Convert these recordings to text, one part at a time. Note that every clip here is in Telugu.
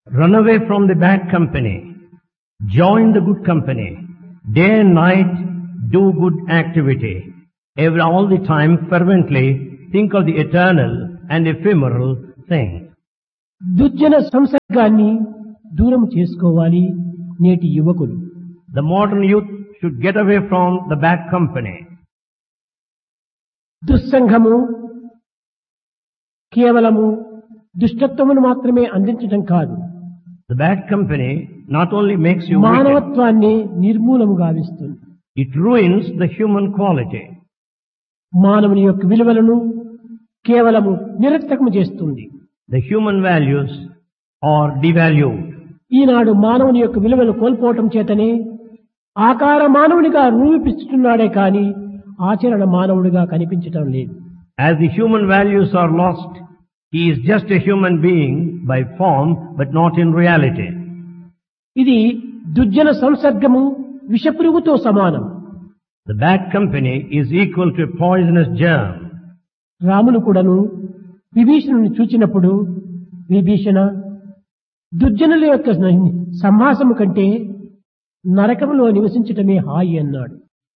Run away from the bad company. Join the good company. Day and night, do good activity. All the time, fervently, think of the eternal and ephemeral things. దుర్జన సంసర్గాన్ని దూరం చేసుకోవాలి నేటి యువకులు. The modern youth should get away from the bad company. దుస్సంగము కేవలము దుష్టత్వమును మాత్రమే అందించడం కాదు, The bad company not only makes you wicked, మానవత్వాన్ని నిర్మూలము గావిస్తుంది. it ruins the human quality. మానవుని యొక్క విలువలను కేవలము నిరర్థకము చేస్తుంది. The human values are devalued. ఈనాడు మానవుని యొక్క విలువలు కోల్పోవటం చేతనే ఆకార మానవునిగా రూపిస్తున్నాడే కాని ఆచరణ మానవుడిగా కనిపించటం లేదు. As the human values are lost, he is just a human being by form, but not in reality. ఇది దుర్జన సంసర్గము విషపురుగుతో సమానం. The bad company is equal to a poisonous germ. Ramulu కూడాను విభీషణుని చూచినప్పుడు, విభీషణ, దుర్జనుల యొక్క సంహాసము కంటే నరకములో నివసించటమే హాయి అన్నాడు.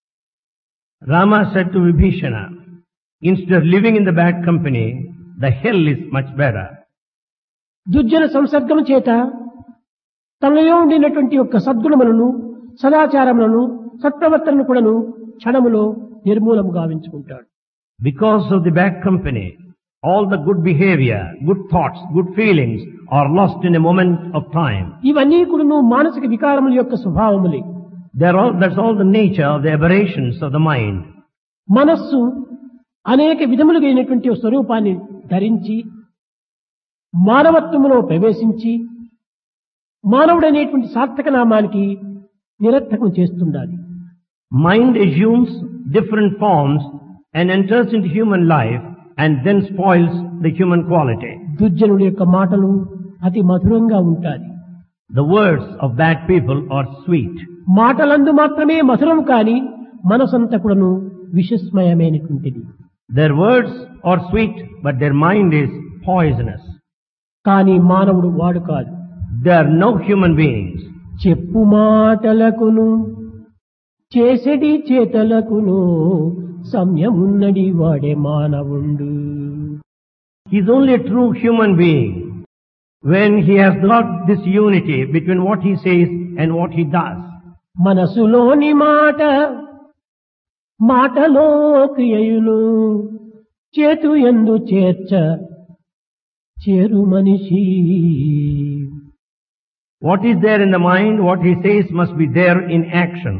Rama said to Vibhishana, instead of living in the bad company, the hell is much better. దుర్జన సంసర్గము చేత తనలో ఉండినటువంటి యొక్క సద్గుణములను, సదాచారములను, సత్ప్రవర్తనను కూడాను క్షణములో నిర్మూలము గావించుకుంటాడు. Because of the bad company, all the good behavior, good thoughts, good feelings are lost in a moment of time. ఇవన్నీ కూడాను మానసిక వికారముల యొక్క స్వభావములే. That's all the nature of the aberrations of the mind. మనస్సు అనేక విధములుగైనటువంటి స్వరూపాన్ని ధరించి మానవత్వములో ప్రవేశించి మానవుడనేటువంటి సార్థక నామానికి నిరర్థకం చేస్తుండాలి. Mind assumes different forms and enters into human life and then spoils the human quality. దుర్జనుల యొక్క మాటలు అతి మధురంగా ఉంటాయి. The words of bad people are sweet. మాటలందు మాత్రమే మధురం కాని మనసంతా కూడాను విషస్మయమైనటువంటిది. Their words are sweet, but their mind is poisonous. కానీ మానవుడు వాడు కాదు. They are no human beings. చెప్పు మాటలకును చేసెడి చేతలకును సంయమున్నడి వాడే మానవుండు. He is only a true human being when he has got this unity between what he says and what he does. మనసులోని మాట మాటలో క్రియయులు చేతు యందు చేరు మనిషి. What is there in the mind, what he says must be there in action.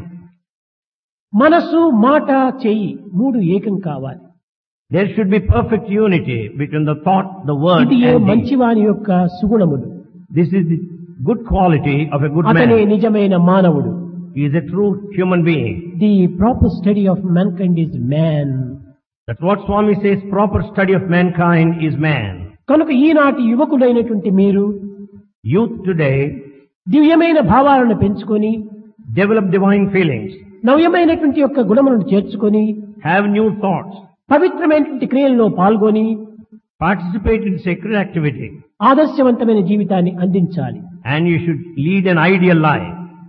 మనసు, మాట, చెయ్యి మూడు ఏకం కావాలి. There should be perfect unity between the thought, the word ఇది and deed. మంచివాని యొక్క సుగుణములు. This is the good quality of a good అతనే man. నిజమైన మానవుడు. He is a true human being. The proper study of mankind is man. That's what Swami says, proper study of mankind is man. కనుక ఈనాటి యువకులైనటువంటి మీరు Youth today దివ్యమైన భావాలను పెంచుకొని develop divine feelings, నవ్యమైనటువంటి యొక్క గుణములను చేర్చుకొని have new thoughts, పవిత్రమైనటువంటి క్రియల్లో పాల్గొని participate in sacred activity, ఆదర్శవంతమైన జీవితాన్ని అందించాలి. and you should lead an ideal life.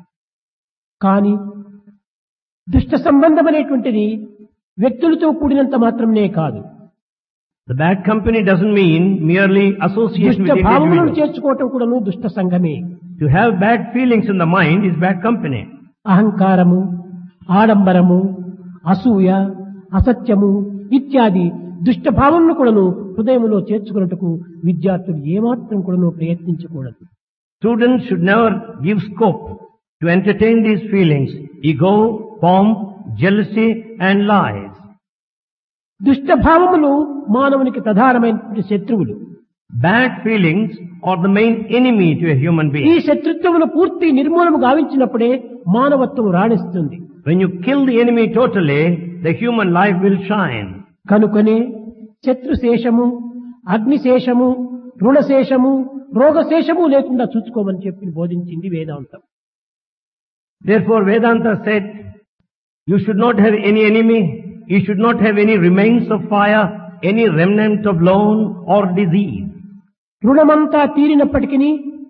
కానీ దుష్ట సంబంధమైనటువంటిది వ్యక్తులతో కూడినంత మాత్రమే కాదు. The bad company doesn't mean merely association దుష్ట with భావములను individuals. చేర్చుకోవటం కూడాను దుష్ట సంఘమే. To have bad feelings in the mind is bad company. అహంకారము, ఆడంబరము, అసూయ, అసత్యము ఇత్యాది దుష్ట భావములను కూడాను హృదయములో చేర్చుకున్నట్టుకు విద్యార్థులు ఏమాత్రం కూడాను ప్రయత్నించకూడదు. Students should never give scope to entertain these feelings, ego, pomp, jealousy and lies. దుష్ట భావములు మానవునికి ప్రధానమైనటువంటి శత్రువులు. Bad feelings are the main enemy to a human ఈ being. శత్రుత్వమును పూర్తి నిర్మూలము గావించినప్పుడే మానవత్వం రాణిస్తుంది. When you kill the enemy totally, the human life will shine. కనుకనే శత్రుశేషము, అగ్నిశేషము, రుణశేషము, రోగశేషము లేకుండా చూసుకోమని చెప్పి బోధించింది వేదాంతం. Therefore Vedanta said, you should not have any enemy, you should not have any remains of fire, any remnant of loan or disease. రుణమంతా తీరినప్పటికీ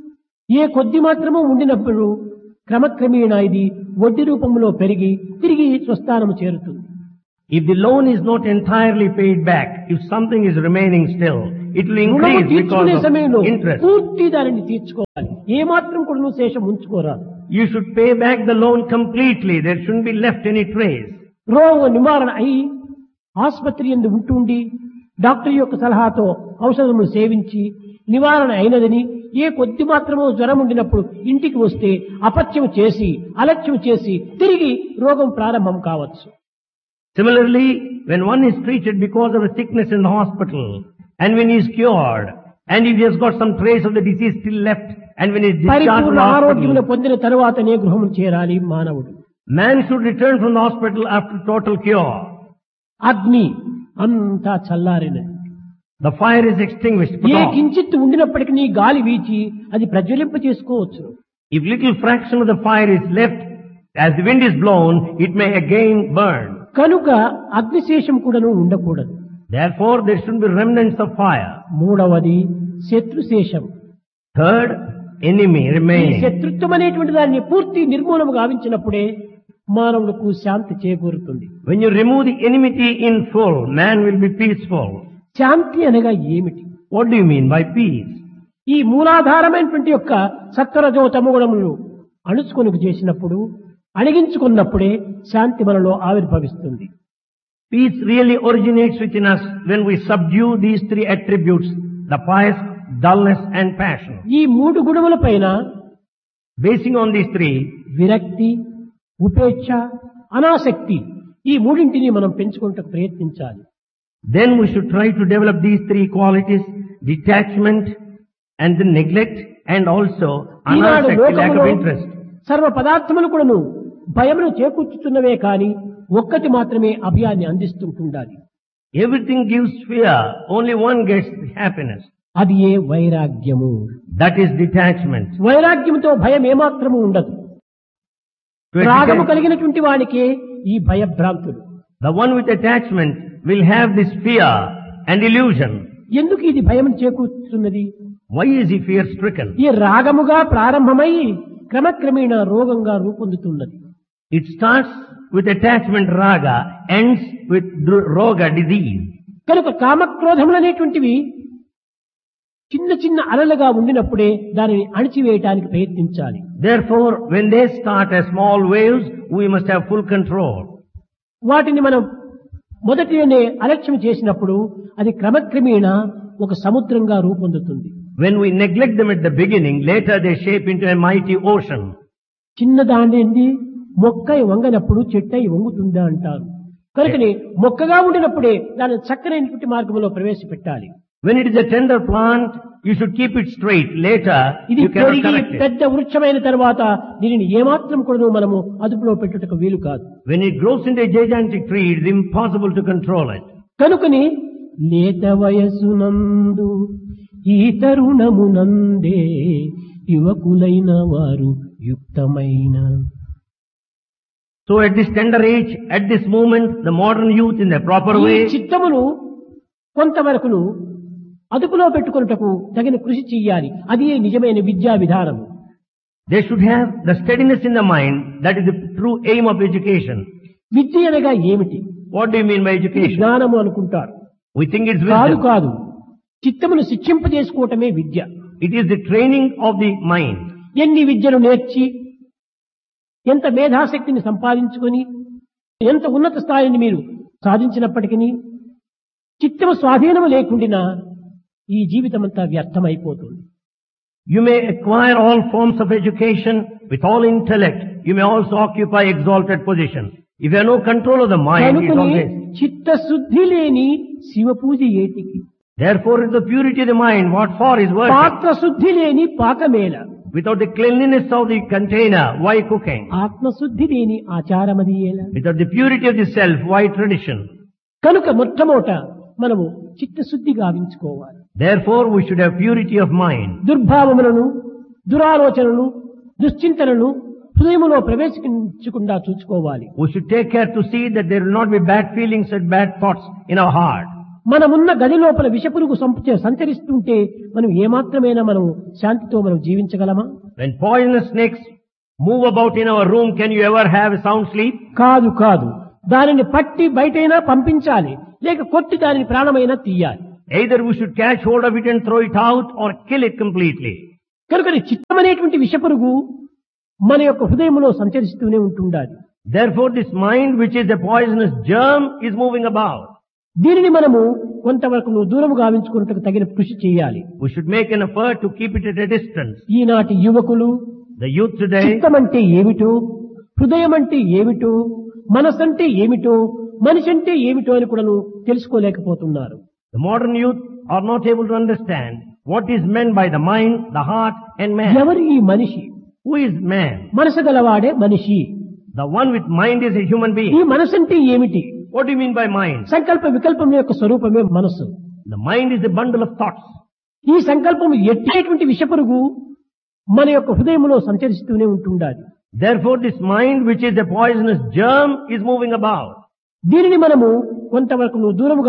ఏ కొద్ది మాత్రము ఉండినప్పుడు క్రమక్రమేణా ఇది వడ్డీ రూపంలో పెరిగి తిరిగి స్వస్థానము చేరుతుంది. If the loan is not entirely paid back, if something is remaining still, it will రుణము increase తీర్చుకునే because సమయంలో of interest. పూర్తి దానిని తీర్చుకోవాలి. ఏ మాత్రం కూడా నువ్వు శేషం ఉంచుకోరాదు. You should pay back the loan completely. There shouldn't be left any trace. రోగ నివారణ అయి ఆసుపత్రి యందు ఉంటుండి డాక్టర్ యొక్క సలహాతో ఔషధములు సేవించి నివారణ అయినదని ఏ కొద్ది మాత్రమో జ్వరం ఉండినప్పుడు ఇంటికి వస్తే అపత్యం చేసి అలక్ష్యం చేసి తిరిగి రోగం ప్రారంభం కావచ్చు. Similarly, when one is treated because of a sickness in the hospital, and when he is cured, and if he has got some trace of the disease still left, and when he is discharged from పరిపూర్ణ the ఆరోగ్యమును hospital, పొందిన తరువాతనే గృహము చేరాలి మానవుడు. man should return from the hospital after total cure. అగ్ని అంతా చల్లారినది. The fire is extinguished. Put A off. కించిత్తు ఉండినప్పటికీ గాలి వీచి అది ప్రజ్వలింప చేసుకోవచ్చు. If little fraction of the fire is left, as the wind is blown, it may again burn. కనుక అగ్నిశేషం కూడాను ఉండకూడదు. Therefore, there should be remnants of fire. మూడవది శత్రుశేషం. Third, enemy ఈ remains. శత్రుత్వం అనేటువంటి దాన్ని పూర్తి నిర్మూలము గావించినప్పుడే మానవులకు శాంతి చేకూరుతుంది. When you remove the enmity in full, man will be peaceful. శాంతి అనగా ఏమిటి? What do you mean by peace? ఈ మూలాధారమైనటువంటి యొక్క సత్వరజో తమోగుణములు అణుచుకొనుకు చేసినప్పుడు అణిగించుకున్నప్పుడే శాంతి మనలో ఆవిర్భవిస్తుంది. Peace really originates within us when we subdue these three attributes, the pious, dullness and passion. ఈ మూడు గుణముల పైన Basing on these three, విరక్తి, ఉపేక్ష, అనాసక్తి ఈ మూడింటిని మనం పెంచుకుంటూ ప్రయత్నించాలి. then we should try to develop these three qualities, detachment and the neglect and also Eenadu anasakti, lack లోకములో of interest. సర్వ పదార్థములు కూడాను భయమును చేకూర్చుతున్నవే కాని ఒక్కటి మాత్రమే అభయాన్ని అందిస్తుంటుండాలి. Everything gives fear, only one gets happiness. అది ఏ వైరాగ్యము. That is detachment. వైరాగ్యంతో భయం ఏమాత్రము ఉండదు. To a రాగము detach- కలిగినటువంటి వానికే ఈ భయభ్రాంతులు. The one with attachment will have this fear and illusion. ఎందుకు ఇది భయం చేకూర్చుతున్నది? Why is he fear stricken? ఈ రాగముగా ప్రారంభమై క్రమక్రమేణా రోగంగా రూపొందుతున్నది. It starts with attachment raga, ends with roga, disease. కనుక కామక్రోధములు అనేటువంటివి చిన్న చిన్న అలలుగా ఉండినప్పుడే దానిని అణిచివేయటానికి ప్రయత్నించాలి. Therefore, when they start as small waves, we must have full control. వాటిని మనం మొదటినే అలక్ష్యం చేసినప్పుడు అది క్రమక్రమేణా ఒక సముద్రంగా రూపొందుతుంది. When we neglect them at the beginning, later they shape into a mighty ocean. చిన్నదాండి మొక్కై వంగనప్పుడు చెట్టై వంగుతుందా అంటారు. కనుకని మొక్కగా ఉండినప్పుడే దాన్ని చక్కనైనటువంటి మార్గంలో ప్రవేశపెట్టాలి. When it is a tender plant, you should keep it straight. Later, ఇది you cannot పెరిగి correct it. పెద్ద వృక్షమైన తర్వాత దీనిని ఏమాత్రం కూడా మనము అదుపులో పెట్టుటకు వీలు కాదు. When it grows into a gigantic tree, it is impossible to control it. కనుకని లేత వయసునందు ఈ తరుణమునందే యువకులైన వారు యుక్తమైన. So at this tender age, at this moment, the modern youth in the proper ఈ way, చిత్తమును కొంతవరకును అదుపులో పెట్టుకున్నటకు తగిన కృషి చెయ్యాలి. అది నిజమైన విద్యా విధానం. they should have the steadiness in the mind. That is the true aim of education. విద్య అనగా ఏమిటి? What do you mean by education? జ్ఞానము అనుకుంటారు. We think it's కాదు wisdom. కాదు, చిత్తమును శిక్షింపజేసుకోవటమే విద్య. It is the training of the mind. ఎన్ని విద్యలు నేర్చి ఎంత మేధాశక్తిని సంపాదించుకొని ఎంత ఉన్నత స్థాయిని మీరు సాధించినప్పటికీ చిత్తము స్వాధీనము లేకుండా ఈ జీవితం అంతా వ్యర్థమైపోతుంది. You may acquire all forms of education with all intellect. You may also occupy exalted position. If you have no control of the mind, it's కనుకని always. చిత్తశుద్ధి లేని శివ పూజ ఏటికి, Therefore, it's the purity of the mind. What for is worship? పాత్రశుద్ధి లేని పాకమేల, Without the cleanliness of the container, why cooking? ఆత్మశుద్ధి లేని ఆచారమది ఏల. Without the purity of the self, why tradition? కనుక మొట్టమొదట మనము చిత్తశుద్ధి గావించుకోవాలి. Therefore, we should have purity of mind. దుర్భావములను, దురాలోచనలు, దుశ్చింతనను హృదయములో ప్రవేశించకుండా చూసుకోవాలి. We should take care to see that there will not be bad feelings and bad thoughts in our heart. మనమున్న గది లోపల విషపురుగు సంచరిస్తుంటే మనం ఏమాత్రమైనా మనం శాంతితో మనం జీవించగలమా? When poisonous snakes move about in our room, can you ever have a sound sleep? కాదు కాదు, దానిని పట్టి బయటైనా పంపించాలి, లేక కొట్టి దానిని ప్రాణమైనా తీయాలి. Either we should catch hold of it and throw it out or kill it completely. కనుక చిత్తమనేటువంటి విషపురుగు మన యొక్క హృదయంలో సంచరిస్తూనే ఉంటుండాలి. Therefore this mind, which is a poisonous germ, is moving about. దీనిని మనము కొంతవరకు దూరము గావించుకున్నట్టుకు తగిన కృషి చేయాలి. We should make an effort to keep it at a distance. ఈనాటి యువకులు The youth today, చిత్తమంటే ఏమిటో, హృదయం అంటే ఏమిటో, మనసంటే ఏమిటో, మనిషి అంటే ఏమిటో అని కూడా తెలుసుకోలేకపోతున్నారు. the modern youth are not able to understand what is meant by the mind, the heart and man. ఎవరు ఈ మనిషి? Who is man? మనసు గలవాడే మనిషి. The one with mind is a human ఈ being. మనసు అంటే ఏమిటి? What do you mean by mind? సంకల్ప వికల్పం యొక్క స్వరూపమే మనసు. The mind is a bundle of thoughts. ఈ సంకల్పం ఎట్టేటువంటి విషపురుగు మన యొక్క హృదయంలో సంచరిస్తూనే ఉంటుండాలి. Therefore this mind, which is a poisonous germ, is moving about. దీనిని మనము కొంతవరకు దూరము